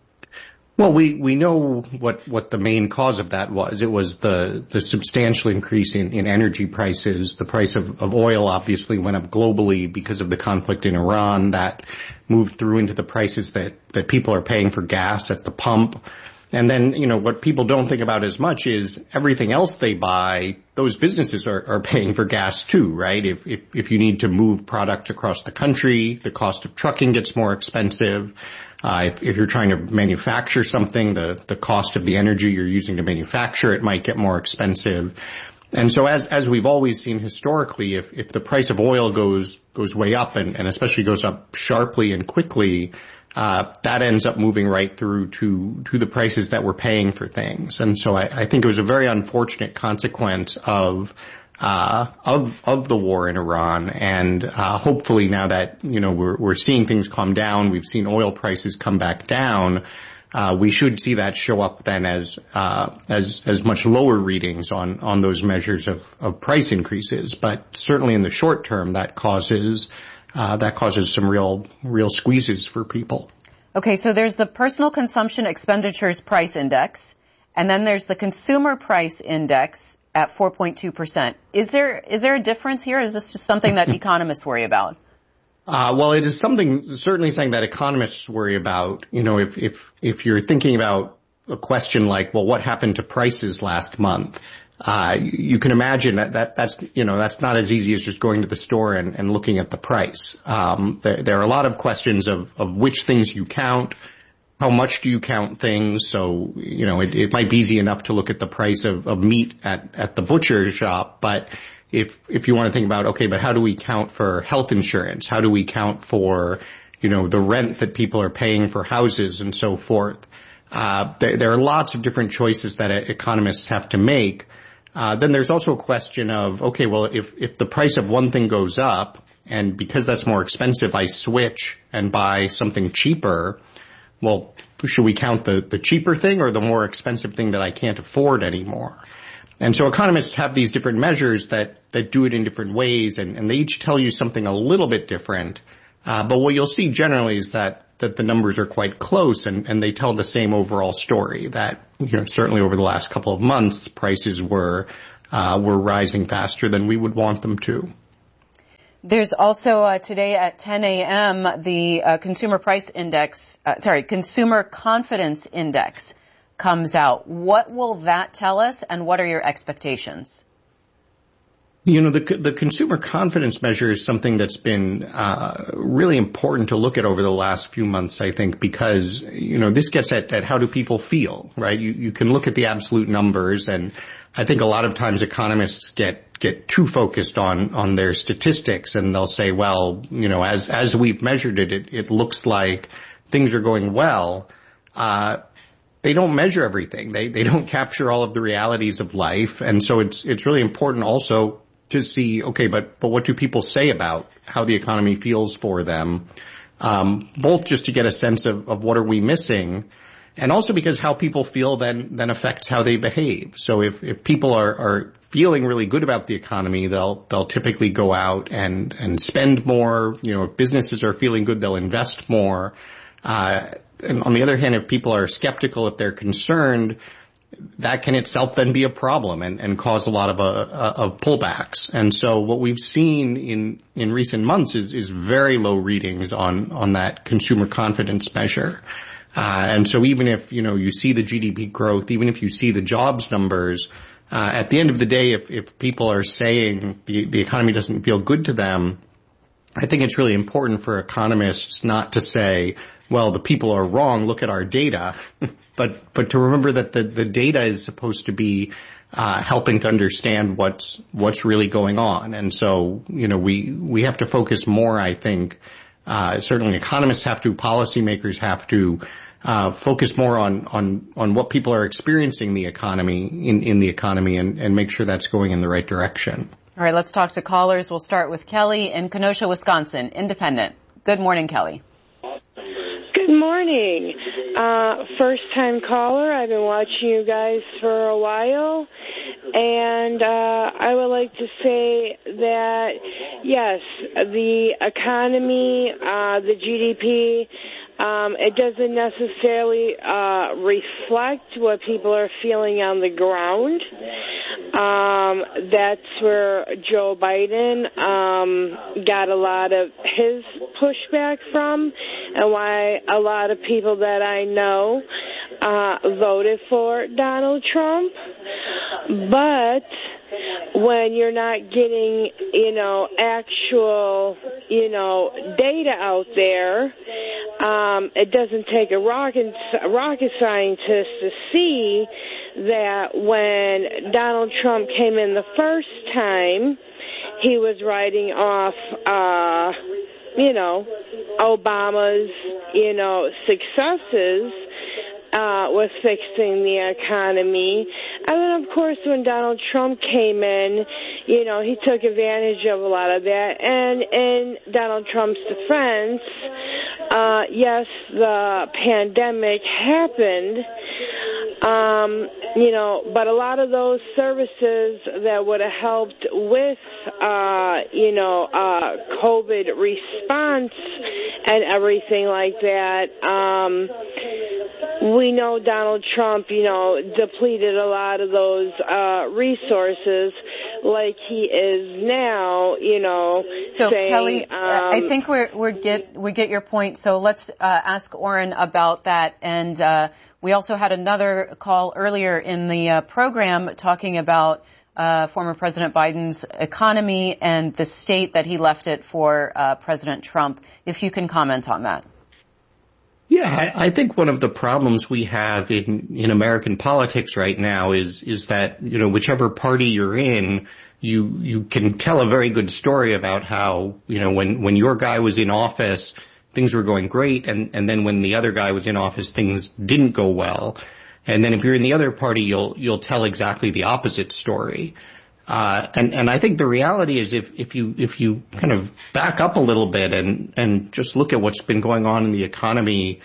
Well, we, we know what, what the main cause of that was. It was the, the substantial increase in, in energy prices. The price of, of oil obviously went up globally because of the conflict in Iran. That moved through into the prices that, that people are paying for gas at the pump. And then, you know, what people don't think about as much is everything else they buy, those businesses are, are paying for gas too, right? If, if, if you need to move products across the country, the cost of trucking gets more expensive. Uh, if, if you're trying to manufacture something, the, the cost of the energy you're using to manufacture it might get more expensive. And so as, as we've always seen historically, if, if the price of oil goes, goes way up and, and especially goes up sharply and quickly, uh, that ends up moving right through to, to the prices that we're paying for things. And so I, I think it was a very unfortunate consequence of, Uh, of, of the war in Iran. And, uh, hopefully now that, you know, we're, we're seeing things calm down, we've seen oil prices come back down, uh, we should see that show up then as, uh, as, as much lower readings on, on those measures of, of price increases. But certainly in the short term, that causes, uh, that causes some real, real squeezes for people. Okay. So there's the personal consumption expenditures price index, and then there's the consumer price index at four point two percent. Is there, is there a difference here? Is this just something that economists worry about? Uh, well, it is something, certainly something that economists worry about. You know, if, if, if you're thinking about a question like, well, what happened to prices last month? Uh, you can imagine that, that that's, you know, that's not as easy as just going to the store and, and looking at the price. Um, there, there are a lot of questions of, of which things you count. How much do you count things? So, you know, it, it might be easy enough to look at the price of, of meat at, at the butcher shop. But if, if you want to think about, okay, but how do we count for health insurance? How do we count for, you know, the rent that people are paying for houses and so forth? Uh, there, there are lots of different choices that economists have to make. Uh, then there's also a question of, okay, well, if, if the price of one thing goes up and because that's more expensive, I switch and buy something cheaper. Well, should we count the, the cheaper thing or the more expensive thing that I can't afford anymore? And so economists have these different measures that, that do it in different ways, and, and they each tell you something a little bit different. Uh, but what you'll see generally is that, that the numbers are quite close, and, and they tell the same overall story, that, you know, certainly over the last couple of months, prices were, uh, were rising faster than we would want them to. There's also uh, today at ten a.m. the uh, Consumer Price Index, uh, sorry, Consumer Confidence Index comes out. What will that tell us, and what are your expectations? You know, the the consumer confidence measure is something that's been uh really important to look at over the last few months, I think, because, you know, this gets at, at how do people feel, right? You you can look at the absolute numbers, and I think a lot of times economists get get too focused on on their statistics, and they'll say, well, you know, as as we've measured it, it, it looks like things are going well. Uh They don't measure everything. They they don't capture all of the realities of life, and so it's it's really important also to see, okay, but, but what do people say about how the economy feels for them? Um, both just to get a sense of, of what are we missing, and also because how people feel then, then affects how they behave. So if, if people are, are feeling really good about the economy, they'll, they'll typically go out and, and spend more. You know, if businesses are feeling good, they'll invest more. Uh, and on the other hand, if people are skeptical, if they're concerned, that can itself then be a problem and, and cause a lot of, uh, of pullbacks. And so what we've seen in, in recent months is, is very low readings on, on that consumer confidence measure. Uh, and so even if, you know, you see the G D P growth, even if you see the jobs numbers, uh, at the end of the day, if, if people are saying the, the economy doesn't feel good to them, I think it's really important for economists not to say, well, the people are wrong, look at our data, but, but to remember that the, the data is supposed to be, uh, helping to understand what's, what's really going on. And so, you know, we, we have to focus more, I think, uh, certainly economists have to, policymakers have to, uh, focus more on, on, on what people are experiencing the economy, in, in the economy and, and make sure that's going in the right direction. All right, let's talk to callers. We'll start with Kelly in Kenosha, Wisconsin, independent. Good morning, Kelly. Good morning. Uh, first time caller. I've been watching you guys for a while. And uh, I would like to say that, yes, the economy, uh, the G D P, um, it doesn't necessarily uh, reflect what people are feeling on the ground. Um, that's where Joe Biden um, got a lot of his pushback from, and why a lot of people that I know uh, voted for Donald Trump. But when you're not getting, you know, actual, you know, data out there, um, it doesn't take a rocket, rocket scientist to see that when Donald Trump came in the first time, he was writing off, uh, you know, Obama's, you know, successes uh, with fixing the economy. And then, of course, when Donald Trump came in, you know, he took advantage of a lot of that. And in Donald Trump's defense, uh, yes, the pandemic happened, um, you know, but a lot of those services that would have helped with, uh, you know, uh, COVID response and everything like that, um, we know Donald Trump, you know, depleted a lot of those uh, resources like he is now, you know, so saying, Kelly, um, I think we're, we're get, we get your point. So let's uh, ask Orrin about that. And uh, we also had another call earlier in the uh, program talking about uh, former President Biden's economy and the state that he left it for uh, President Trump. If you can comment on that. Yeah, I, I think one of the problems we have in, in American politics right now is, is that, you know, whichever party you're in, you, you can tell a very good story about how, you know, when, when your guy was in office, things were going great. And, and then when the other guy was in office, things didn't go well. And then if you're in the other party, you'll, you'll tell exactly the opposite story. Uh, and, and I think the reality is if, if you, if you kind of back up a little bit and, and just look at what's been going on in the economy,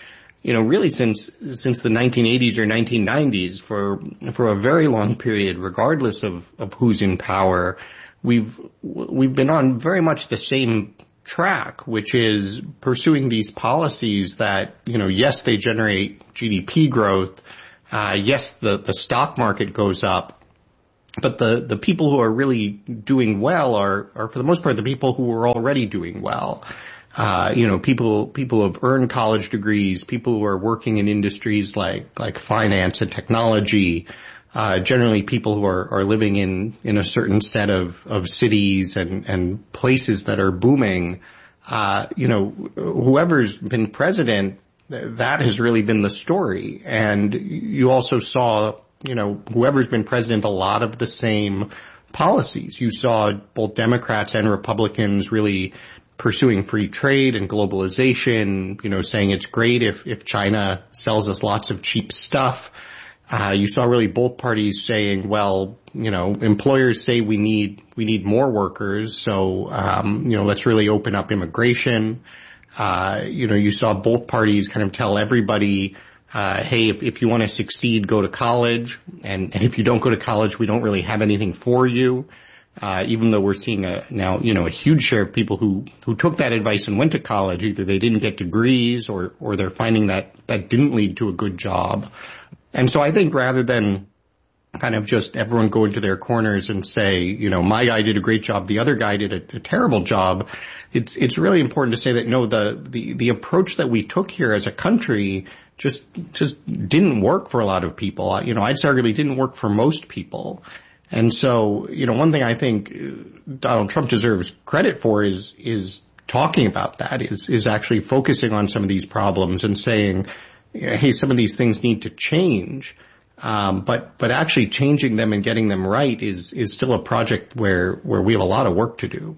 you know, really since since the nineteen eighties or nineteen nineties, for for a very long period, regardless of, of who's in power, we've we've been on very much the same track, which is pursuing these policies that, you know, yes, they generate G D P growth, uh, yes, the the stock market goes up, but the the people who are really doing well are are for the most part the people who are already doing well. Uh, you know, people, people who have earned college degrees, people who are working in industries like, like finance and technology, uh, generally people who are, are living in, in a certain set of, of cities and, and places that are booming. Uh, you know, whoever's been president, that has really been the story. And you also saw, you know, whoever's been president, a lot of the same policies. You saw both Democrats and Republicans really pursuing free trade and globalization, you know, saying it's great if, if China sells us lots of cheap stuff. Uh, you saw really both parties saying, well, you know, employers say we need, we need more workers. So, um, you know, let's really open up immigration. Uh, you know, you saw both parties kind of tell everybody, uh, hey, if, if you want to succeed, go to college. And, and if you don't go to college, we don't really have anything for you. Uh, even though we're seeing a, now, you know, a huge share of people who, who took that advice and went to college, either they didn't get degrees or, or they're finding that that didn't lead to a good job. And so I think rather than kind of just everyone go into their corners and say, you know, my guy did a great job, the other guy did a, a terrible job, it's, it's really important to say that no, the, the, the approach that we took here as a country just, just didn't work for a lot of people. You know, I'd say arguably didn't work for most people. And so, you know, one thing I think Donald Trump deserves credit for is, is talking about that, is, is actually focusing on some of these problems and saying, hey, some of these things need to change. Um, but, but actually changing them and getting them right is, is still a project where, where we have a lot of work to do.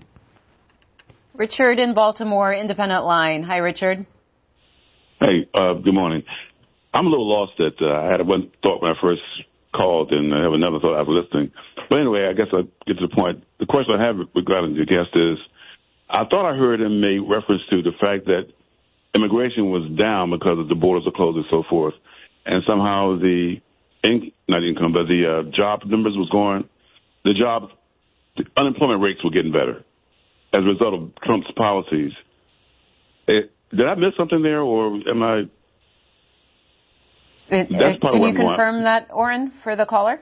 Richard in Baltimore, Independent Line. Hi, Richard. Hey, uh, good morning. I'm a little lost that, uh, I had one thought when I first called and I have another thought after listening. But anyway, I guess I'll get to the point. The question I have regarding your guest is, I thought I heard him make reference to the fact that immigration was down because of the borders are closed and so forth. And somehow the, in, not income, but the uh, job numbers was going, the job, the unemployment rates were getting better as a result of Trump's policies. It, did I miss something there, or am I? It, it, can you confirm that, Orrin, for the caller?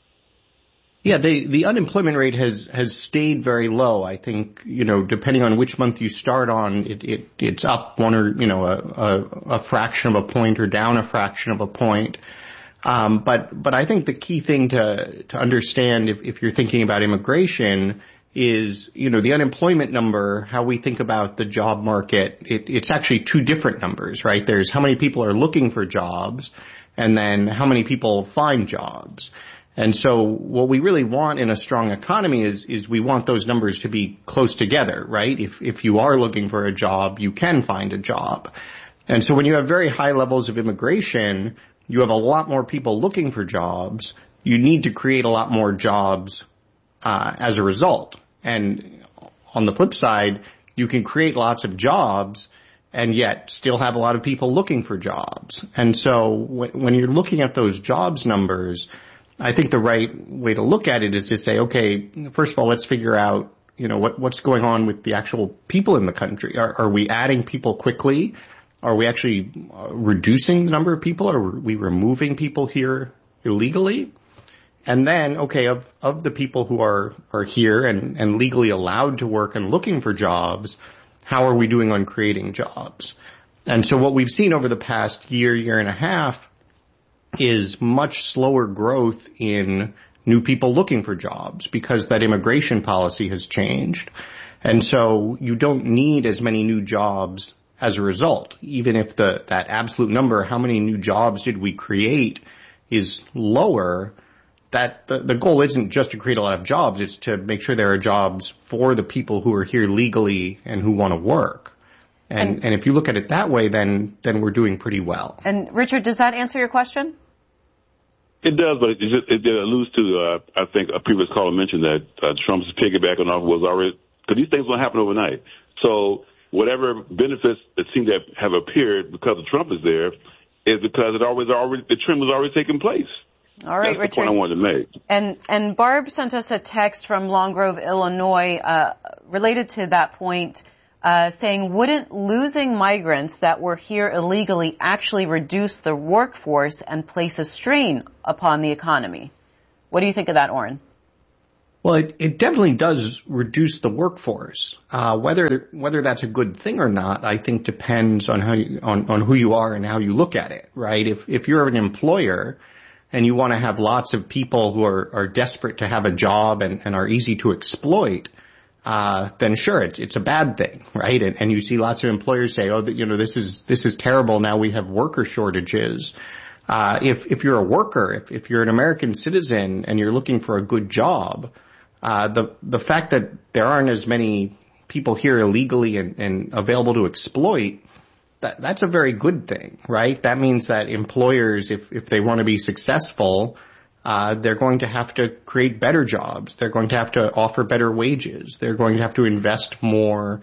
Yeah, the, the unemployment rate has, has stayed very low. I think, you know, depending on which month you start on, it, it, it's up one or, you know, a, a, a fraction of a point or down a fraction of a point. Um, but, but I think the key thing to, to understand if, if you're thinking about immigration is, you know, the unemployment number, how we think about the job market, it, it's actually two different numbers, right? There's how many people are looking for jobs and then how many people find jobs. And so what we really want in a strong economy is, is we want those numbers to be close together, right? If, if you are looking for a job, you can find a job. And so when you have very high levels of immigration, you have a lot more people looking for jobs. You need to create a lot more jobs Uh, as a result. And on the flip side, you can create lots of jobs and yet still have a lot of people looking for jobs. And so w- when you're looking at those jobs numbers, I think the right way to look at it is to say, okay, first of all, let's figure out, you know, what, what's going on with the actual people in the country. Are, are we adding people quickly? Are we actually uh, reducing the number of people? Are we removing people here illegally? And then, okay, of, of the people who are, are here and, and legally allowed to work and looking for jobs, how are we doing on creating jobs? And so what we've seen over the past year, year and a half is much slower growth in new people looking for jobs because that immigration policy has changed. And so you don't need as many new jobs as a result. Even if the, that absolute number, how many new jobs did we create, is lower, that the, the goal isn't just to create a lot of jobs, it's to make sure there are jobs for the people who are here legally and who want to work. And, and, and if you look at it that way, then, then we're doing pretty well. And Richard, does that answer your question? It does, but it, just, it, it alludes to, uh, I think a previous caller mentioned that uh, Trump's piggybacking off was already, because these things won't happen overnight. So whatever benefits that seem to have appeared because of Trump is there is because it always already the trend was already taking place. All right, That's Richard. the point I wanted to make. And and Barb sent us a text from Long Grove, Illinois, uh, related to that point, uh, saying, wouldn't losing migrants that were here illegally actually reduce the workforce and place a strain upon the economy? What do you think of that, Oren? Well, it, it definitely does reduce the workforce. Uh, whether whether that's a good thing or not, I think depends on how you, on on who you are and how you look at it, right? If if you're an employer and you want to have lots of people who are, are desperate to have a job and, and are easy to exploit, uh, then sure, it's it's a bad thing, right? And, and you see lots of employers say, oh, you know, this is this is terrible. Now we have worker shortages. Uh, if if you're a worker, if if you're an American citizen and you're looking for a good job. Uh, the, the fact that there aren't as many people here illegally and, and available to exploit, that, that's a very good thing, right? That means that employers, if, if they want to be successful, uh, they're going to have to create better jobs. They're going to have to offer better wages. They're going to have to invest more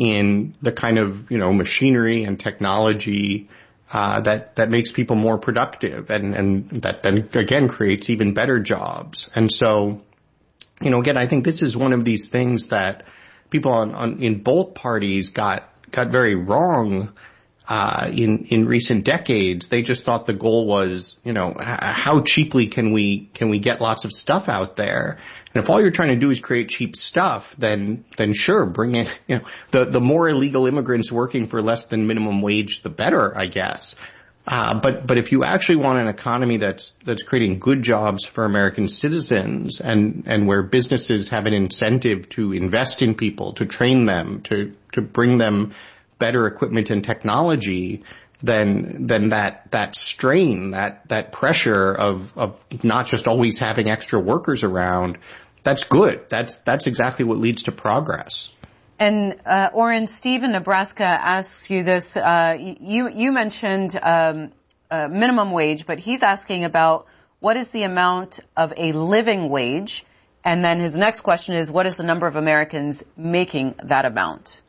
in the kind of, you know, machinery and technology, uh, that, that makes people more productive and, and that then again creates even better jobs. And so, you know, again, I think this is one of these things that people on, on in both parties got got very wrong uh, in in recent decades. They just thought the goal was, you know, h- how cheaply can we can we get lots of stuff out there? And if all you're trying to do is create cheap stuff, then then sure, bring in, you know, the the more illegal immigrants working for less than minimum wage, the better, I guess. Uh, but, but if you actually want an economy that's, that's creating good jobs for American citizens and, and where businesses have an incentive to invest in people, to train them, to, to bring them better equipment and technology, then, then that, that strain, that, that pressure of, of not just always having extra workers around, that's good. That's, that's exactly what leads to progress. And, uh, Oren, Steve in Nebraska asks you this. Uh, you, you mentioned, um, uh, minimum wage, but he's asking about what is the amount of a living wage? And then his next question is, what is the number of Americans making that amount?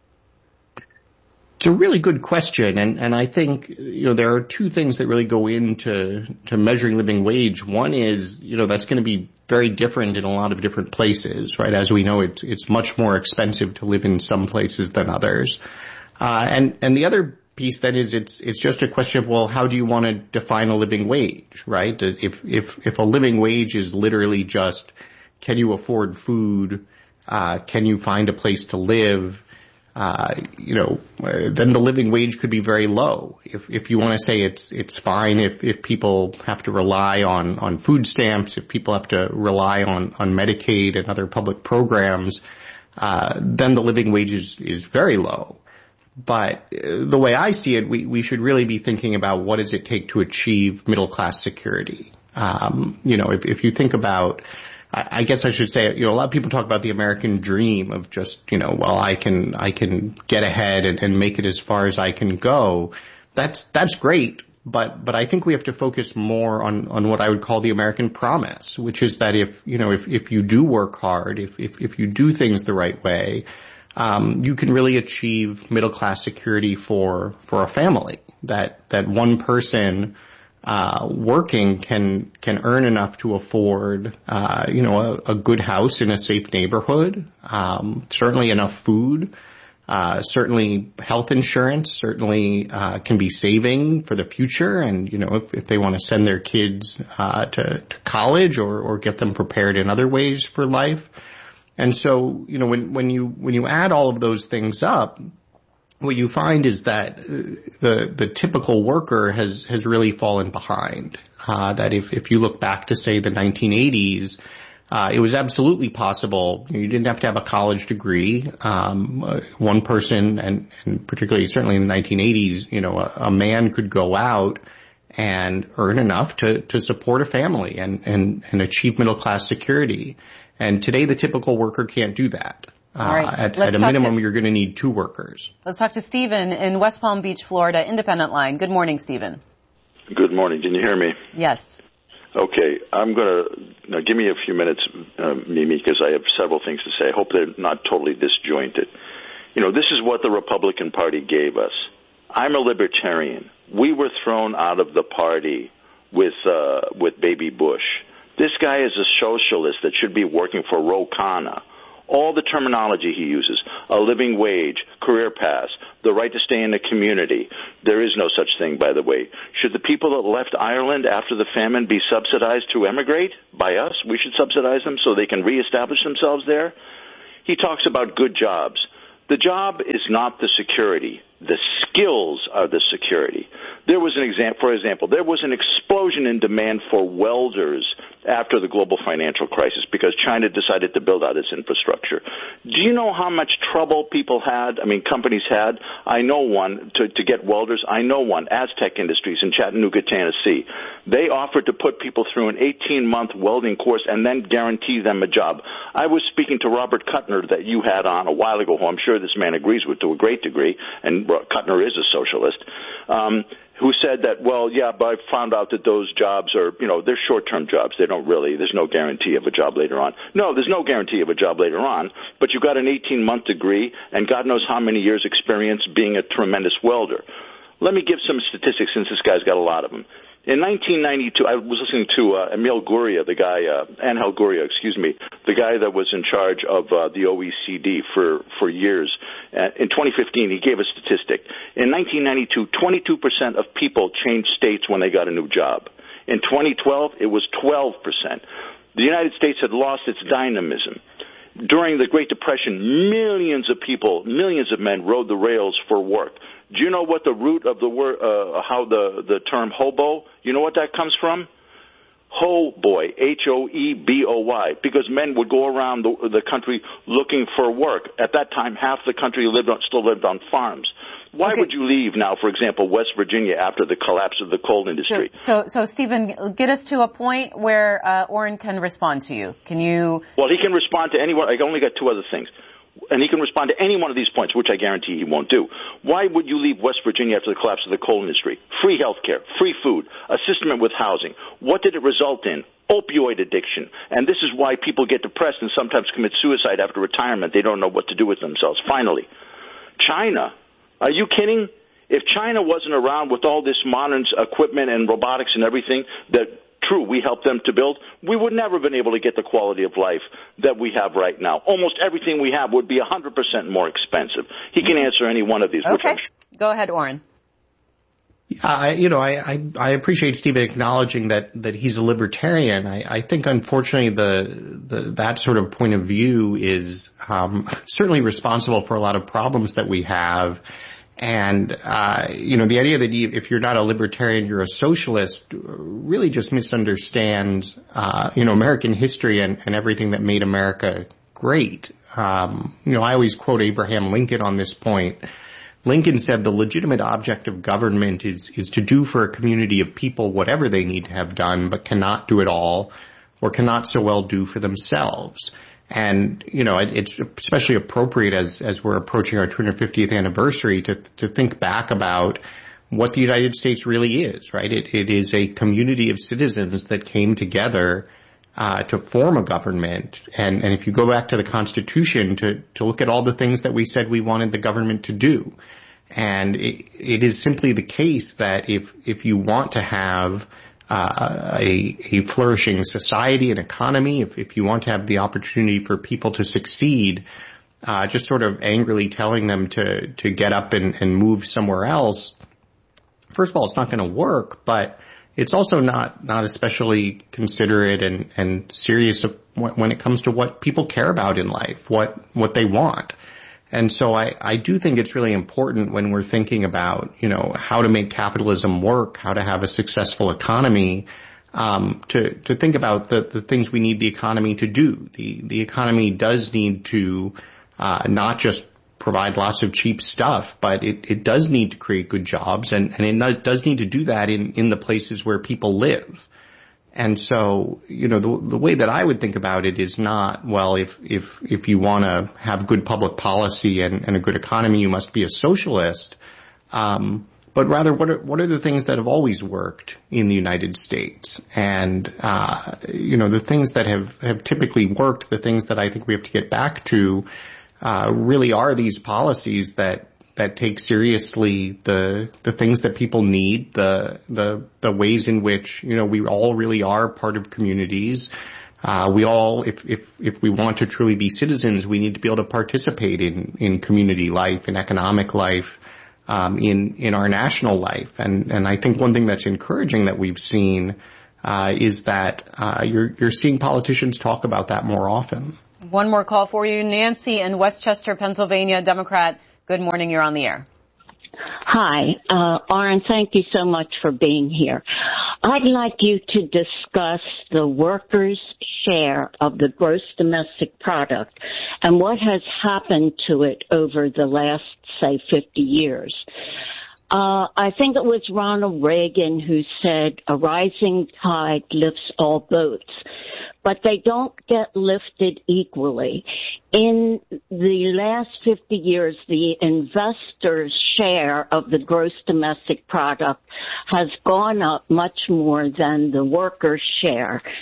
It's a really good question, and, and I think, you know, there are two things that really go into to measuring living wage. One is, you know, that's going to be very different in a lot of different places, right? As we know, it's it's much more expensive to live in some places than others. Uh, and and the other piece then is it's it's just a question of, well, how do you want to define a living wage, right? If if if a living wage is literally just, can you afford food? Uh, can you find a place to live? Uh, you know, then the living wage could be very low. If, if you want to say it's, it's fine if, if people have to rely on, on food stamps, if people have to rely on, on Medicaid and other public programs, uh, then the living wage is, is very low. But the way I see it, we, we should really be thinking about what does it take to achieve middle class security. Um, you know, if, if you think about, I guess I should say, you know, a lot of people talk about the American dream of just, you know, well, I can, I can get ahead and, and make it as far as I can go. That's, that's great. But, but I think we have to focus more on, on what I would call the American promise, which is that if, you know, if, if you do work hard, if, if, if you do things the right way, um, you can really achieve middle class security for, for a family. That, that one person, Uh, working can, can earn enough to afford, uh, you know, a, a good house in a safe neighborhood, um, certainly enough food, uh, certainly health insurance, certainly, uh, can be saving for the future. And, you know, if, if they want to send their kids, uh, to, to college or, or get them prepared in other ways for life. And so, you know, when, when you, when you add all of those things up, what you find is that the the typical worker has has really fallen behind. Uh, that if if you look back to say the nineteen eighties, uh, it was absolutely possible. You didn't have to have a college degree. Um, uh, one person, and, and particularly certainly in the nineteen eighties, you know, a, a man could go out and earn enough to to support a family and and and achieve middle class security. And today, the typical worker can't do that. Uh, All right. at, Let's at a talk minimum, to, you're going to need two workers. Let's talk to Stephen in West Palm Beach, Florida, Independent Line. Good morning, Stephen. Good morning. Can you hear me? Yes. Okay. I'm going to now give me a few minutes, uh, Mimi, because I have several things to say. I hope they're not totally disjointed. You know, this is what the Republican Party gave us. I'm a libertarian. We were thrown out of the party with uh, with Baby Bush. This guy is a socialist that should be working for Ro Khanna. All the terminology he uses, a living wage, career paths, the right to stay in the community. There is no such thing, by the way. Should the people that left Ireland after the famine be subsidized to emigrate by us? We should subsidize them so they can reestablish themselves there. He talks about good jobs. The job is not the security. The skills are the security. There was an example, for example, there was an explosion in demand for welders after the global financial crisis because China decided to build out its infrastructure. Do you know how much trouble people had, I mean companies had? I know one, to, to get welders, I know one, Aztec Industries in Chattanooga, Tennessee. They offered to put people through an eighteen-month welding course and then guarantee them a job. I was speaking to Robert Kuttner that you had on a while ago, who I'm sure this man agrees with to a great degree, and Kuttner is a socialist, um, who said that, well, yeah, but I found out that those jobs are, you know, they're short-term jobs. They don't really, there's no guarantee of a job later on. No, there's no guarantee of a job later on, but you got an eighteen-month degree and God knows how many years experience being a tremendous welder. Let me give some statistics since this guy's got a lot of them. In nineteen ninety-two, I was listening to uh, Emil Guria, the guy, uh, Angel Guria, excuse me, the guy that was in charge of uh, the O E C D for, for years. Uh, in twenty fifteen, he gave a statistic. In nineteen ninety-two, twenty-two percent of people changed states when they got a new job. In twenty twelve, it was twelve percent. The United States had lost its dynamism. During the Great Depression, millions of people, millions of men rode the rails for work. Do you know what the root of the word, uh, how the, the term hobo, you know what that comes from? Ho boy, H O E B O Y, because men would go around the, the country looking for work. At that time, half the country lived on, still lived on farms. Why okay. would you leave now, for example, West Virginia after the collapse of the coal industry? So, so, so Stephen, get us to a point where uh, Orrin can respond to you. Can you? Well, he can respond to anyone. I only got two other things. And he can respond to any one of these points, which I guarantee he won't do. Why would you leave West Virginia after the collapse of the coal industry? Free health care, free food, assistance with housing. What did it result in? Opioid addiction. And this is why people get depressed and sometimes commit suicide after retirement. They don't know what to do with themselves. Finally, China. Are you kidding? If China wasn't around with all this modern equipment and robotics and everything that, true, we helped them to build, we would never have been able to get the quality of life that we have right now. Almost everything we have would be one hundred percent more expensive. He can answer any one of these. Okay. Go ahead, Orrin. Uh, you know, I, I, I appreciate Stephen acknowledging that, that he's a libertarian. I, I think, unfortunately, the, the that sort of point of view is um, certainly responsible for a lot of problems that we have. And, uh, you know, the idea that you, if you're not a libertarian, you're a socialist really just misunderstands, uh, you know, American history and, and everything that made America great. Um, you know, I always quote Abraham Lincoln on this point. Lincoln said the legitimate object of government is, is to do for a community of people whatever they need to have done, but cannot do it all or cannot so well do for themselves. And, you know, it's especially appropriate as, as we're approaching our two hundred fiftieth anniversary to, to think back about what the United States really is, right? It, it is a community of citizens that came together, uh, to form a government. And, and if you go back to the Constitution to, to look at all the things that we said we wanted the government to do. And it, it is simply the case that if, if you want to have Uh, a, a flourishing society and economy, if, if you want to have the opportunity for people to succeed, uh, just sort of angrily telling them to, to get up and, and move somewhere else, first of all, it's not going to work, but it's also not, not especially considerate and, and serious of when it comes to what people care about in life, what, what they want. And so I, I do think it's really important when we're thinking about, you know, how to make capitalism work, how to have a successful economy, um, to, to think about the, the things we need the economy to do. The, the economy does need to, uh, not just provide lots of cheap stuff, but it, it does need to create good jobs, and, and it does, does need to do that in, in the places where people live. And so, you know, the, the way that I would think about it is not, well, if, if, if you want to have good public policy and, and a good economy, you must be a socialist. Um, but rather, what are, what are the things that have always worked in the United States? And, uh, you know, the things that have, have typically worked, the things that I think we have to get back to, uh, really are these policies that that take seriously the the things that people need, the the the ways in which, you know, we all really are part of communities. Uh, we all, if, if, if we want to truly be citizens, we need to be able to participate in, in community life, in economic life, um, in, in our national life. And, and I think one thing that's encouraging that we've seen, uh, is that, uh, you're, you're seeing politicians talk about that more often. One more call for you. Nancy in Westchester, Pennsylvania, Democrat. Good morning. You're on the air. Hi, uh, Oren, thank you so much for being here. I'd like you to discuss the workers' share of the gross domestic product and what has happened to it over the last, say, fifty years. Uh, I think it was Ronald Reagan who said, a rising tide lifts all boats, but they don't get lifted equally. In the last fifty years, the investors' share of the gross domestic product has gone up much more than the workers' share.